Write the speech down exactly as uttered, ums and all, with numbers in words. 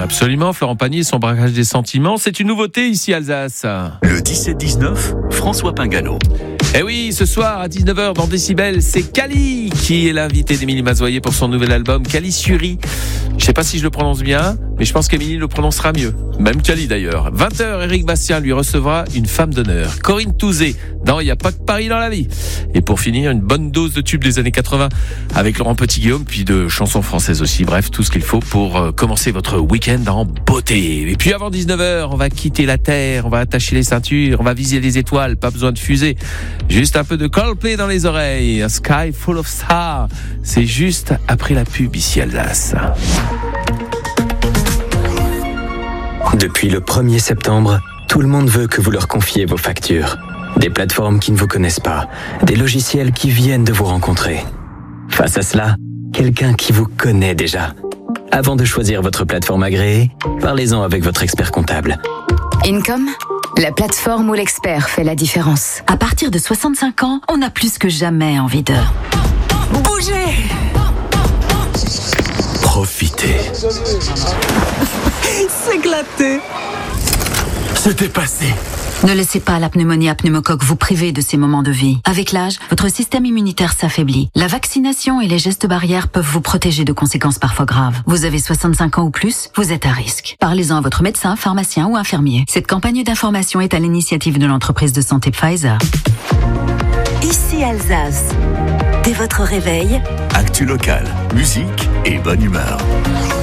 Absolument, Florent Pagny et son braquage des sentiments, c'est une nouveauté ici Alsace. Le dix-sept dix-neuf, François Pingano. Eh oui, ce soir à dix-neuf heures dans Décibel, c'est Kali qui est l'invité d'Émilie Mazoyer pour son nouvel album Kali Suri. Je sais pas si je le prononce bien, mais je pense qu'Émilie le prononcera mieux. Même Kali d'ailleurs. vingt heures, Éric Bastien lui recevra une femme d'honneur, Corinne Touzé, dans Il n'y a pas que Paris dans la vie. Et pour finir, une bonne dose de tubes des années quatre-vingts avec Laurent Petit-Guillaume, puis de chansons françaises aussi. Bref, tout ce qu'il faut pour commencer votre week-end en beauté. Et puis avant dix-neuf heures, on va quitter la terre, on va attacher les ceintures, on va viser les étoiles, pas besoin de fusée. Juste un peu de Coldplay dans les oreilles. A Sky Full of Stars. C'est juste après la pub ici Alsace. Depuis le premier septembre, tout le monde veut que vous leur confiez vos factures. Des plateformes qui ne vous connaissent pas, des logiciels qui viennent de vous rencontrer. Face à cela, quelqu'un qui vous connaît déjà. Avant de choisir votre plateforme agréée, parlez-en avec votre expert comptable. Income, la plateforme où l'expert fait la différence. À partir de soixante-cinq ans, on a plus que jamais envie de bouger. Profitez. S'éclater. Se dépasser. Ne laissez pas la pneumonie à pneumocoque vous priver de ces moments de vie. Avec l'âge, votre système immunitaire s'affaiblit. La vaccination et les gestes barrières peuvent vous protéger de conséquences parfois graves. Vous avez soixante-cinq ans ou plus, vous êtes à risque. Parlez-en à votre médecin, pharmacien ou infirmier. Cette campagne d'information est à l'initiative de l'entreprise de santé Pfizer. Ici Alsace. Dès votre réveil, Actu local, musique et bonne humeur.